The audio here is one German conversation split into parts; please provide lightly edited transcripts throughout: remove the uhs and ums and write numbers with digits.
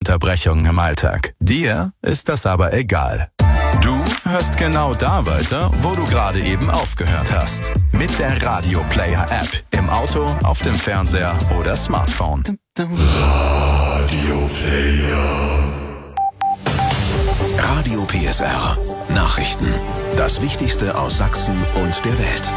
Unterbrechungen im Alltag. Dir ist das aber egal. Du hörst genau da weiter, wo du gerade eben aufgehört hast. Mit der Radio Player App. Im Auto, auf dem Fernseher oder Smartphone. Radio Player. Radio PSR. Nachrichten. Das Wichtigste aus Sachsen und der Welt.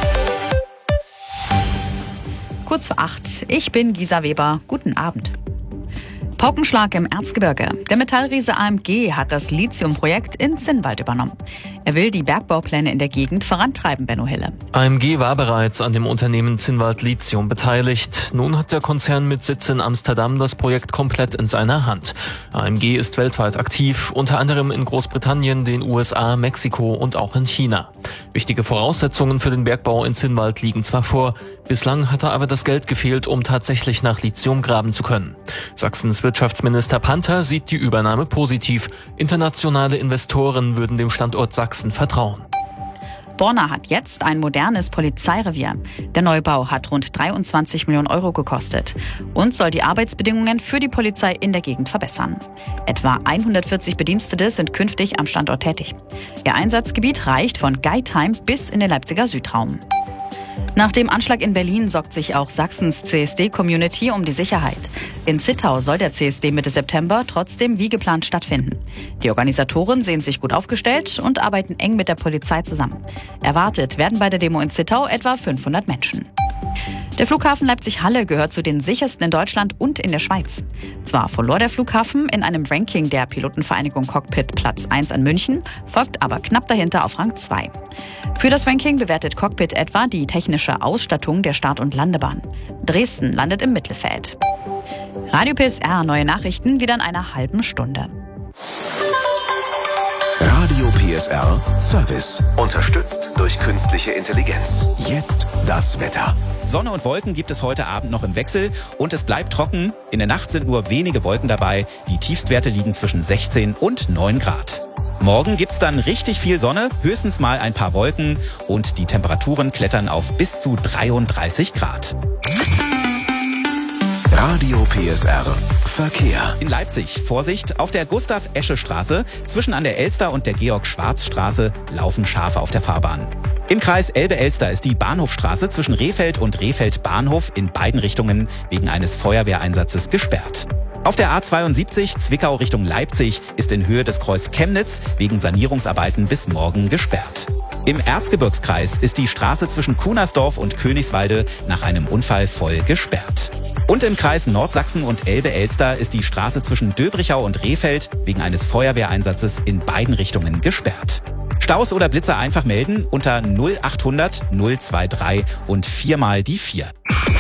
Kurz vor 8. Ich bin Gisa Weber. Guten Abend. Paukenschlag im Erzgebirge. Der Metallriese AMG hat das Lithium-Projekt in Zinnwald übernommen. Er will die Bergbaupläne in der Gegend vorantreiben, Benno Hille. AMG war bereits an dem Unternehmen Zinnwald Lithium beteiligt. Nun hat der Konzern mit Sitz in Amsterdam das Projekt komplett in seiner Hand. AMG ist weltweit aktiv, unter anderem in Großbritannien, den USA, Mexiko und auch in China. Wichtige Voraussetzungen für den Bergbau in Zinnwald liegen zwar vor, bislang hatte aber das Geld gefehlt, um tatsächlich nach Lithium graben zu können. Sachsens Wirtschaftsminister Panther sieht die Übernahme positiv. Internationale Investoren würden dem Standort Sachsen vertrauen. Borna hat jetzt ein modernes Polizeirevier. Der Neubau hat rund 23 Millionen Euro gekostet und soll die Arbeitsbedingungen für die Polizei in der Gegend verbessern. Etwa 140 Bedienstete sind künftig am Standort tätig. Ihr Einsatzgebiet reicht von Geithain bis in den Leipziger Südraum. Nach dem Anschlag in Berlin sorgt sich auch Sachsens CSD-Community um die Sicherheit. In Zittau soll der CSD Mitte September trotzdem wie geplant stattfinden. Die Organisatoren sehen sich gut aufgestellt und arbeiten eng mit der Polizei zusammen. Erwartet werden bei der Demo in Zittau etwa 500 Menschen. Der Flughafen Leipzig-Halle gehört zu den sichersten in Deutschland und in der Schweiz. Zwar verlor der Flughafen in einem Ranking der Pilotenvereinigung Cockpit Platz 1 an München, folgt aber knapp dahinter auf Rang 2. Für das Ranking bewertet Cockpit etwa die technische Ausstattung der Start- und Landebahn. Dresden landet im Mittelfeld. Radio PSR, neue Nachrichten wieder in einer halben Stunde. Radio PSR Service. Unterstützt durch künstliche Intelligenz. Jetzt das Wetter. Sonne und Wolken gibt es heute Abend noch im Wechsel und es bleibt trocken. In der Nacht sind nur wenige Wolken dabei. Die Tiefstwerte liegen zwischen 16 und 9 Grad. Morgen gibt's dann richtig viel Sonne, höchstens mal ein paar Wolken und die Temperaturen klettern auf bis zu 33 Grad. Radio PSR Verkehr. In Leipzig, Vorsicht, auf der Gustav-Esche-Straße zwischen an der Elster und der Georg-Schwarz-Straße laufen Schafe auf der Fahrbahn. Im Kreis Elbe-Elster ist die Bahnhofstraße zwischen Rehfeld und Rehfeld Bahnhof in beiden Richtungen wegen eines Feuerwehreinsatzes gesperrt. Auf der A72 Zwickau Richtung Leipzig ist in Höhe des Kreuz Chemnitz wegen Sanierungsarbeiten bis morgen gesperrt. Im Erzgebirgskreis ist die Straße zwischen Kunersdorf und Königswalde nach einem Unfall voll gesperrt. Und im Kreis Nordsachsen und Elbe-Elster ist die Straße zwischen Döbrichau und Rehfeld wegen eines Feuerwehreinsatzes in beiden Richtungen gesperrt. Staus oder Blitzer einfach melden unter 0800 023 und 4 mal die 4.